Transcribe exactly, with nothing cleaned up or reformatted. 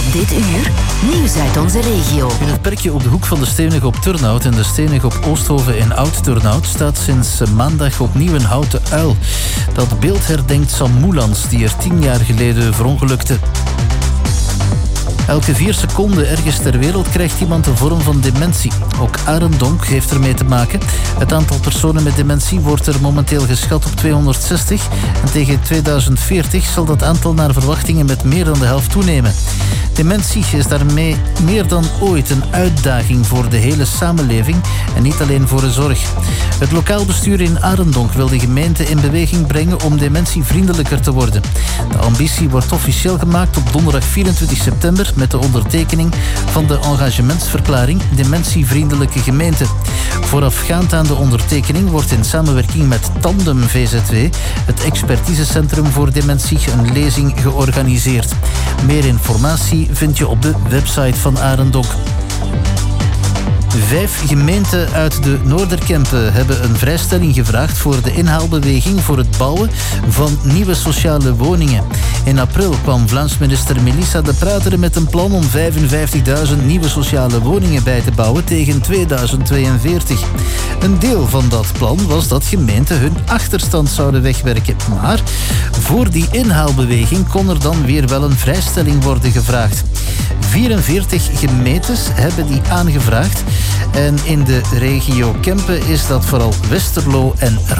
Op dit uur, nieuws uit onze regio. In het perkje op de hoek van de Steenweg op Turnhout en de Steenweg op Oosthoven in Oud-Turnhout staat sinds maandag opnieuw een houten uil. Dat beeld herdenkt Sam Moelans, die er tien jaar geleden verongelukte. Elke vier seconden ergens ter wereld krijgt iemand een vorm van dementie. Ook Arendonk heeft ermee te maken. Het aantal personen met dementie wordt er momenteel geschat op tweehonderdzestig. En tegen tweeduizend veertig zal dat aantal naar verwachtingen met meer dan de helft toenemen. Dementie is daarmee meer dan ooit een uitdaging voor de hele samenleving en niet alleen voor de zorg. Het lokaal bestuur in Arendonk wil de gemeente in beweging brengen om dementievriendelijker te worden. De ambitie wordt officieel gemaakt op donderdag vierentwintig september met de ondertekening van de engagementsverklaring Dementievriendelijke Gemeente. Voorafgaand aan de ondertekening wordt in samenwerking met Tandem V Z W, het expertisecentrum voor dementie, een lezing georganiseerd. Meer informatie vind je op de website van Arendonk. Vijf gemeenten uit de Noorderkempen hebben een vrijstelling gevraagd voor de inhaalbeweging voor het bouwen van nieuwe sociale woningen. In april kwam Vlaams minister Melissa De Pruiter met een plan om vijfenvijftigduizend nieuwe sociale woningen bij te bouwen tegen tweeduizend tweeënveertig. Een deel van dat plan was dat gemeenten hun achterstand zouden wegwerken. Maar voor die inhaalbeweging kon er dan weer wel een vrijstelling worden gevraagd. vierenveertig gemeentes hebben die aangevraagd. En in de regio Kempen is dat vooral Westerlo en